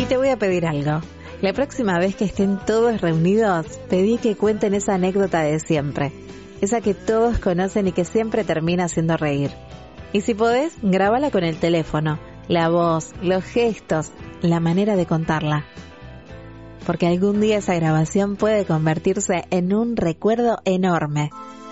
Y te voy a pedir algo. La próxima vez que estén todos reunidos, pedí que cuenten esa anécdota de siempre. Esa que todos conocen y que siempre termina haciendo reír. Y si podés, grábala con el teléfono, la voz, los gestos, la manera de contarla. Porque algún día esa grabación puede convertirse en un recuerdo enorme.